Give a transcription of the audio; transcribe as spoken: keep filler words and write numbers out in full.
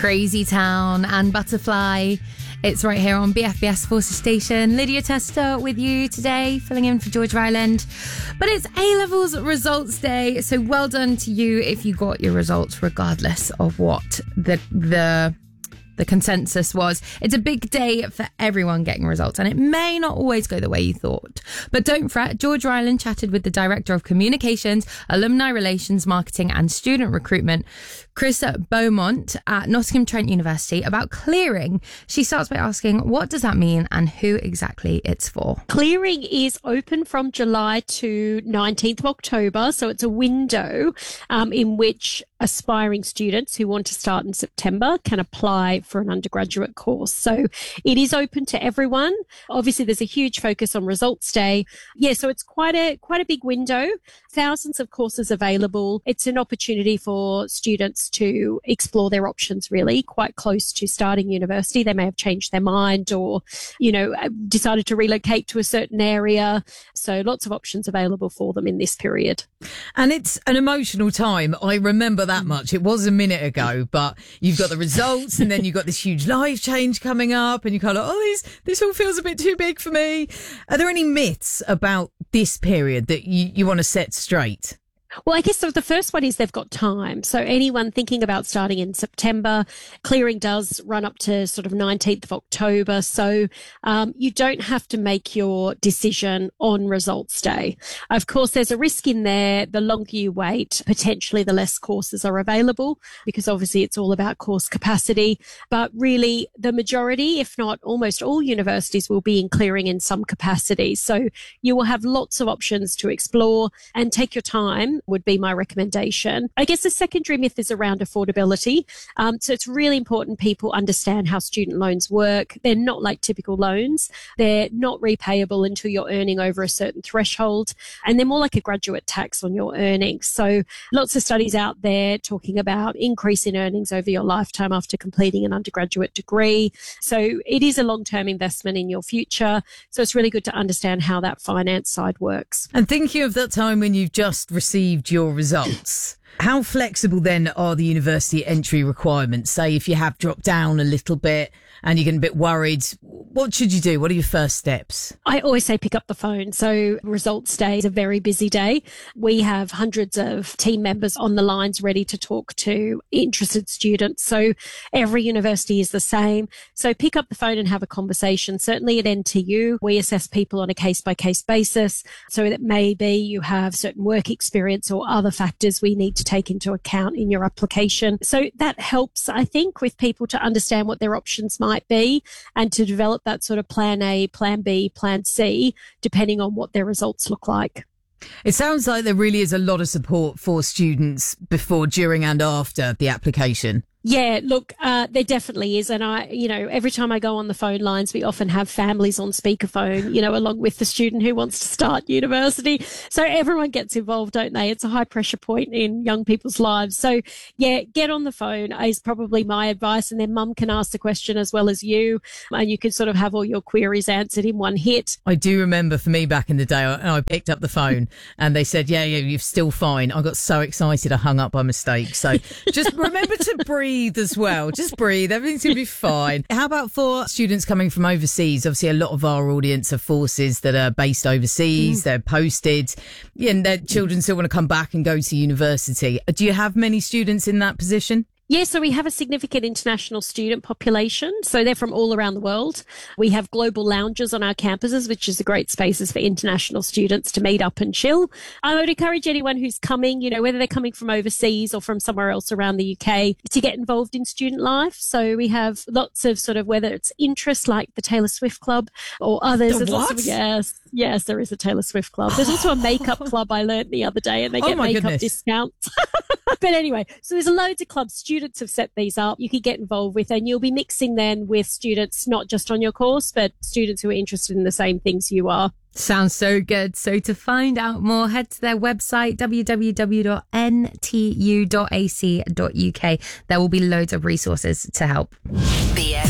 Crazy Town and Butterfly. It's right here on B F B S Forces Station. Lydia Tester with you today, filling in for George Ryland. But it's A-Levels results day, so well done to you if you got your results regardless of what the the the consensus was. It's a big day for everyone getting results, and it may not always go the way you thought. But don't fret, George Ryland chatted with the Director of Communications, Alumni Relations, Marketing and Student Recruitment, Chris Beaumont at Nottingham Trent University, about clearing. She starts by asking, what does that mean and who exactly it's for? Clearing is open from July to nineteenth of October, so it's a window um, in which aspiring students who want to start in September can apply for an undergraduate course. So it is open to everyone. Obviously, there's a huge focus on results day. Yeah, so it's quite a quite a big window. Thousands of courses available. It's an opportunity for students to explore their options, really, quite close to starting university. They may have changed their mind or, you know, decided to relocate to a certain area. So lots of options available for them in this period. And it's an emotional time. I remember that much. It was a minute ago, but you've got the results and then you've got this huge life change coming up and you're kind of, oh, this, this all feels a bit too big for me. Are there any myths about this period that you, you want to set straight? Well, I guess so the first one is they've got time. So anyone thinking about starting in September, clearing does run up to sort of nineteenth of October. So um, you don't have to make your decision on results day. Of course, there's a risk in there. The longer you wait, potentially the less courses are available, because obviously it's all about course capacity. But really, the majority, if not almost all universities, will be in clearing in some capacity. So you will have lots of options to explore and take your time, would be my recommendation. I guess the secondary myth is around affordability. Um, so it's really important people understand how student loans work. They're not like typical loans. They're not repayable until you're earning over a certain threshold. And they're more like a graduate tax on your earnings. So lots of studies out there talking about increase in earnings over your lifetime after completing an undergraduate degree. So it is a long-term investment in your future. So it's really good to understand how that finance side works. And thinking of that time when you've just received your results, how flexible then are the university entry requirements? Say if you have dropped down a little bit and you're getting a bit worried, what should you do? What are your first steps? I always say pick up the phone. So results day is a very busy day. We have hundreds of team members on the lines ready to talk to interested students. So every university is the same. So pick up the phone and have a conversation. Certainly at N T U, we assess people on a case-by-case basis. So that maybe you have certain work experience or other factors we need to take into account in your application. So that helps, I think, with people to understand what their options might be and to develop that sort of plan A, plan B, plan C, depending on what their results look like. It sounds like there really is a lot of support for students before, during and after the application. Yeah, look, uh, there definitely is. And I, you know, every time I go on the phone lines, we often have families on speakerphone, you know, along with the student who wants to start university. So everyone gets involved, don't they? It's a high pressure point in young people's lives. So yeah, get on the phone is probably my advice. And then mum can ask the question as well as you. And you can sort of have all your queries answered in one hit. I do remember for me back in the day, I, I picked up the phone and they said, yeah, yeah, you're still fine. I got so excited I hung up by mistake. So just remember to breathe. Breathe as well. Just breathe. Everything's going to be fine. How about for students coming from overseas? Obviously, a lot of our audience are forces that are based overseas. Mm. They're posted. Yeah, and their children still want to come back and go to university. Do you have many students in that position? Yeah, so we have a significant international student population. So they're from all around the world. We have global lounges on our campuses, which is a great spaces for international students to meet up and chill. I would encourage anyone who's coming, you know, whether they're coming from overseas or from somewhere else around the U K, to get involved in student life. So we have lots of sort of, whether it's interests like the Taylor Swift Club or others. The what? Lots of, yes, yes, there is a Taylor Swift Club. There's also a makeup club I learned the other day, and they get oh my makeup goodness. discounts. But anyway, so there's loads of clubs. Students have set these up. You could get involved with, and you'll be mixing then with students, not just on your course, but students who are interested in the same things you are. Sounds so good. So to find out more, head to their website, w w w dot n t u dot a c dot u k. There will be loads of resources to help. B F